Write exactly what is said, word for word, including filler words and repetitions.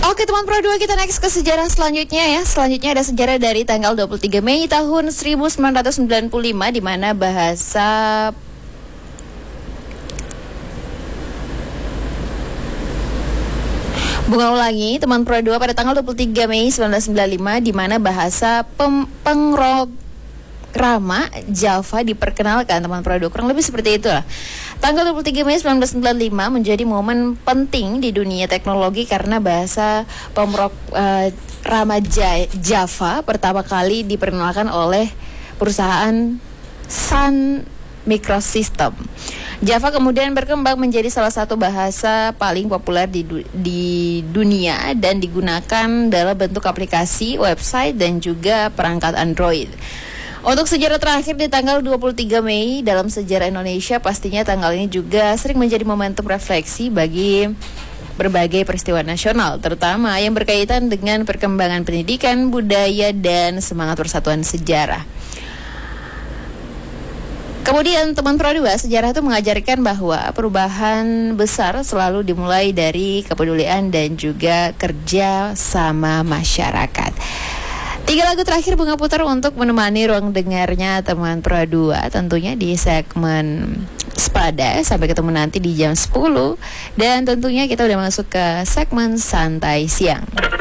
Oke teman Pro dua, kita next ke sejarah selanjutnya ya. Selanjutnya ada sejarah dari tanggal dua puluh tiga Mei tahun seribu sembilan ratus sembilan puluh lima, di mana bahasa Bunga ulangi teman Pro dua, pada tanggal dua puluh tiga Mei seribu sembilan ratus sembilan puluh lima, di mana bahasa pem- pengrama Java diperkenalkan teman Pro dua. Kurang lebih seperti itulah. Tanggal dua puluh tiga Mei seribu sembilan ratus sembilan puluh lima menjadi momen penting di dunia teknologi karena bahasa pemrograma Java pertama kali diperkenalkan oleh perusahaan Sun Microsystem. Java kemudian berkembang menjadi salah satu bahasa paling populer di, du- di dunia dan digunakan dalam bentuk aplikasi, website, dan juga perangkat Android. Untuk sejarah terakhir di tanggal dua puluh tiga Mei dalam sejarah Indonesia, pastinya tanggal ini juga sering menjadi momentum refleksi bagi berbagai peristiwa nasional, terutama yang berkaitan dengan perkembangan pendidikan, budaya, dan semangat persatuan sejarah. Kemudian teman Pro dua, sejarah itu mengajarkan bahwa perubahan besar selalu dimulai dari kepedulian dan juga kerja sama masyarakat. Tiga lagu terakhir Bunga putar untuk menemani ruang dengarnya teman Pro dua, tentunya di segmen Sepada. Sampai ketemu nanti di jam sepuluh. Dan tentunya kita udah masuk ke segmen Santai Siang.